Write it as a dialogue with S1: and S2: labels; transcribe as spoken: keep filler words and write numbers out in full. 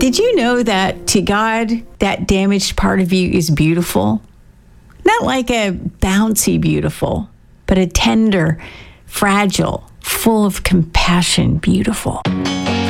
S1: Did you know that to God, that damaged part of you is beautiful? Not like a bouncy beautiful, but a tender, fragile, full of compassion beautiful.